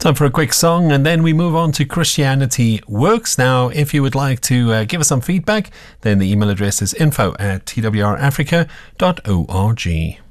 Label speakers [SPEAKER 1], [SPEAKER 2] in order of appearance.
[SPEAKER 1] Time for a quick song and then we move on to Christianity Works. Now, if you would like to give us some feedback, then the email address is info@twrafrica.org.